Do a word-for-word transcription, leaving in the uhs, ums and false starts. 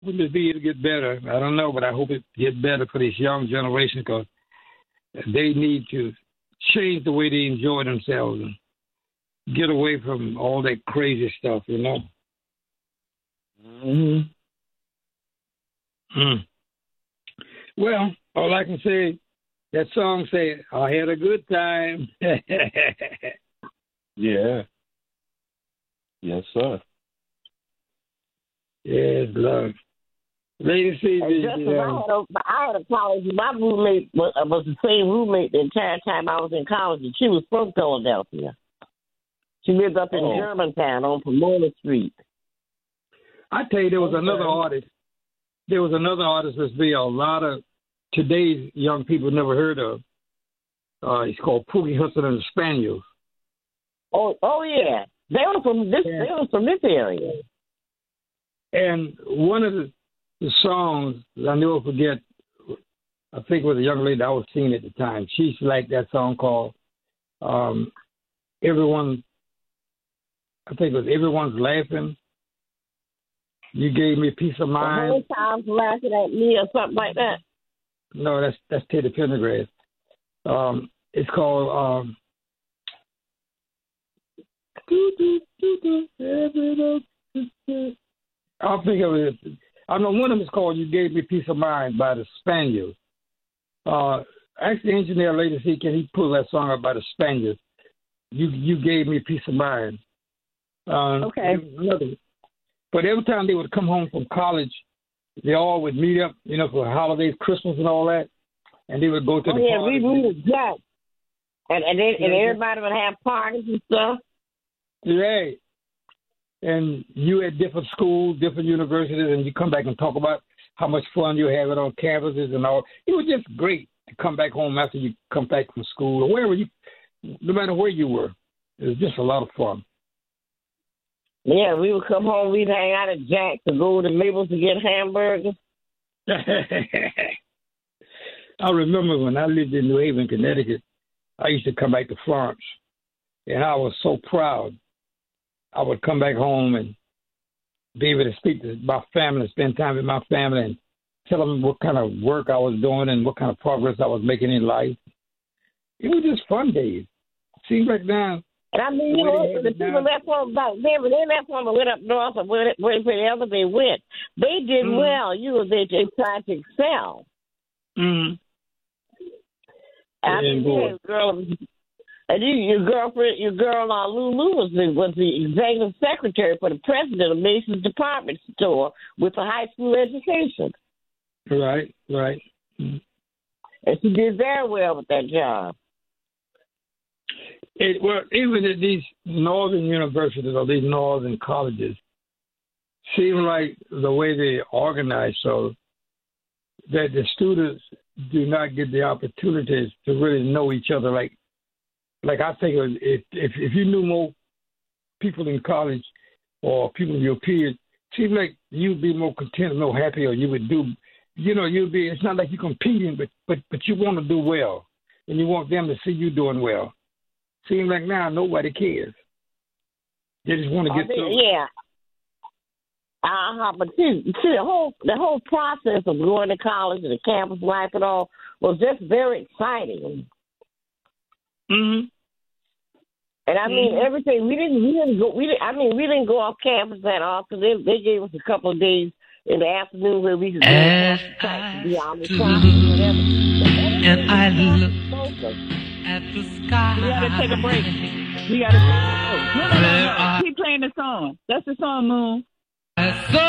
Wouldn't it be to get better? I don't know, but I hope it gets better for this young generation because they need to change the way they enjoy themselves and get away from all that crazy stuff, you know? Mm-hmm. Mm. Well, all I can say, that song say, I had a good time. Yeah. Yes, sir. Yes, love. Lady C, And just as I had a, I had a college, my roommate was, was the same roommate the entire time I was in college, and she was from Philadelphia. She lived up in Oh. Germantown on Pomona Street. I tell you, there was Okay. another artist. There was another artist that's be a lot of today's young people never heard of. Uh, he's called Pookie Hudson and the Spaniels. Oh, oh yeah, they were from this. Yeah. They were from this area. And one of the, the songs, I never forget, I think it was a young lady I was seeing at the time. She liked that song called um, Everyone, I think it was Everyone's Laughing. You gave me peace of The mind. whole time's laughing at me or something like that. No, that's that's Teddy Pendergrass. Um, it's called um, I'll think of it. I know one of them is called "You Gave Me Peace of Mind" by the Spaniards. Uh, actually, engineer Lady C, can he pull that song up by the Spaniards? You you gave me peace of mind. Um, Okay. Another, but every time they would come home from college, they all would meet up, you know, for holidays, Christmas, and all that, and they would go to Oh the yeah, party. we moved Jack, and and then, and Yeah. everybody would have parties and stuff. Right. And you at different schools, different universities, and you come back and talk about how much fun you having on campuses and all. It was just great to come back home after you come back from school or wherever you, no matter where you were. It was just a lot of fun. Yeah, we would come home, we'd hang out at Jack's to go to Mabel's to get hamburgers. I remember when I lived in New Haven, Connecticut, I used to come back to Florence, and I was so proud. I would come back home and be able to speak to my family, spend time with my family, and tell them what kind of work I was doing and what kind of progress I was making in life. It was just fun days. Seems like now. And I mean, you the way know, they have the it people now- left home back then, when they left home and went up north or where- where- wherever they went, they did Mhm. well. You know, they, they tried to excel. Mm. I Yeah, mean, boy. yeah, girl, and you, your girlfriend, your girl, uh, Lulu was the, was the executive secretary for the president of Mason's department store with a high school education, Right, right. Mm. and she did very well with that job. It, well, even at these northern universities or these northern colleges, seem like the way they organize so that the students do not get the opportunities to really know each other. Like, like I think if if, if you knew more people in college or people your peers, seems like you'd be more content, more happy, or you would do, you know, you'd be. It's not like you're competing, but but but you want to do well, and you want them to see you doing well. Seems like now nobody cares. They just want to get I mean, through. yeah. Uh-huh. But see, see, the whole the whole process of going to college and the campus life and all was just very exciting. Mm-hmm. And I mean, Mhm. everything we didn't we didn't go we didn't, I mean we didn't go off campus that often. They they gave us a couple of days in the afternoon where we could go As and be on the I clock and whatever. and I look Closer. at the sky. We gotta take a break. We gotta take a break. No, no, no, no. Keep playing the song. That's the song, Moon. I saw